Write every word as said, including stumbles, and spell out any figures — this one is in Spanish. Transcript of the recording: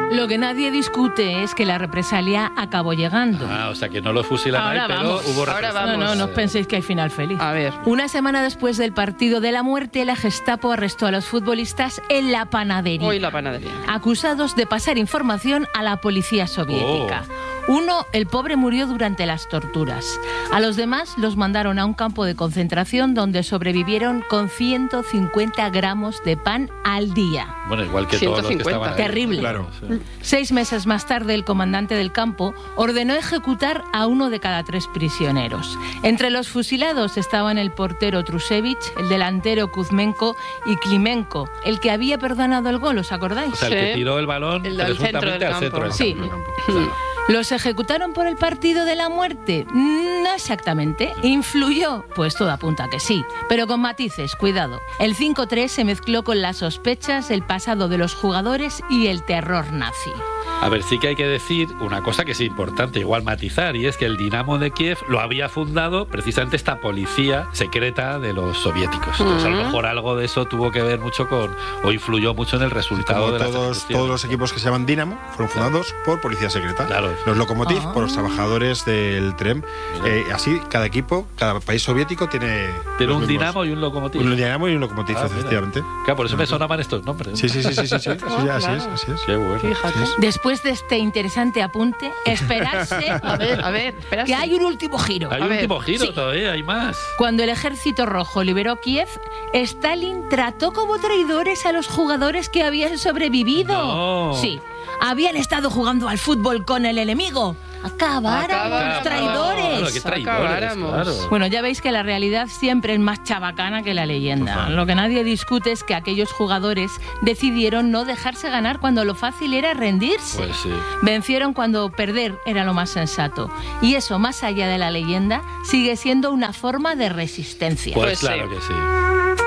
Lo que nadie discute es que la represalia acabó llegando. Ah, o sea que no lo fusilaron ahí, pero vamos. hubo Ahora represalia. vamos. No, no, no os penséis que hay final feliz. A ver. Una semana después del partido de la muerte, la Gestapo arrestó a los futbolistas en la panadería. Hoy la panadería. Acusados de pasar información a la policía soviética. Oh. Uno, el pobre, murió durante las torturas. A los demás los mandaron a un campo de concentración donde sobrevivieron con ciento cincuenta gramos de pan al día. Bueno, igual que todos los que estaban ahí. Terrible. Claro, sí. Seis meses más tarde, el comandante del campo ordenó ejecutar a uno de cada tres prisioneros. Entre los fusilados estaban el portero Trusevich, el delantero Kuzmenko y Klimenko, el que había perdonado el gol, ¿os acordáis? O sea, el que tiró el balón El del centro del presuntamente al campo. centro del Sí. campo. Claro. ¿Los ejecutaron por el partido de la muerte? No exactamente. ¿Influyó? Pues todo apunta a que sí. Pero con matices, cuidado. El cinco tres se mezcló con las sospechas, el pasado de los jugadores y el terror nazi. A ver, sí que hay que decir una cosa que es importante, igual matizar, y es que el Dinamo de Kiev lo había fundado precisamente esta policía secreta de los soviéticos. Entonces, a lo mejor algo de eso tuvo que ver mucho con, o influyó mucho en el resultado Como de las todos, ejecuciones. todos los equipos que se llaman Dinamo fueron fundados por policía secreta. Claro. Los Lokomotiv Ah. por los trabajadores del tren. Eh, así, cada equipo, cada país soviético tiene. Tiene los un mismos. Dinamo y un Lokomotiv. Un Dinamo y un Lokomotiv, Ah, mira. efectivamente. Claro, por eso me sonaban estos nombres. Sí, sí, sí, sí, sí, sí, sí, Ah, así es, claro. así es. Qué bueno. Fíjate. Después de este interesante apunte, esperarse A ver, a ver, espera. que hay un último giro. Hay A un ver, último giro sí. todavía, hay más. Cuando el ejército rojo liberó Kiev, Stalin trató como traidores a los jugadores que habían sobrevivido. No. Sí, habían estado jugando al fútbol con el enemigo. Acabáramos, Acabáramos. traidores. Claro, qué traidores, Acabáramos. claro. Bueno, ya veis que la realidad siempre es más chabacana que la leyenda. Lo que nadie discute es que aquellos jugadores decidieron no dejarse ganar cuando lo fácil era rendirse. Pues sí. Vencieron cuando perder era lo más sensato. Y eso, más allá de la leyenda, sigue siendo una forma de resistencia. Pues, Pues sí. claro que sí.